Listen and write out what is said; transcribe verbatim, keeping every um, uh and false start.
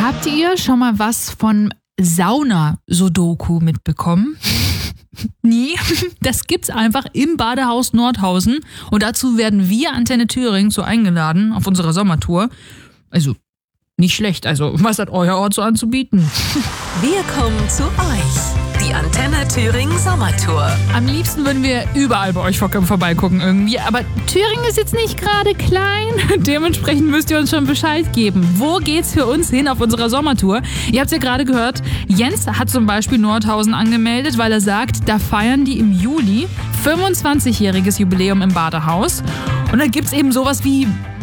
Habt ihr schon mal was von Sauna-Sudoku mitbekommen? Nie. Das gibt's einfach im Badehaus Nordhausen. Und dazu werden wir, Antenne Thüringen, so eingeladen auf unserer Sommertour. Also, nicht schlecht. Also, was hat euer Ort so anzubieten? Wir kommen zu euch. Die Antenne Thüringen Sommertour. Am liebsten würden wir überall bei euch vorbeigucken irgendwie. Aber Thüringen ist jetzt nicht gerade klein. Dementsprechend müsst ihr uns schon Bescheid geben. Wo geht's für uns hin auf unserer Sommertour? Ihr habt ja gerade gehört, Jens hat zum Beispiel Nordhausen angemeldet, weil er sagt, da feiern die im Juli fünfundzwanzigjähriges Jubiläum im Badehaus. Und dann gibt's eben sowas wie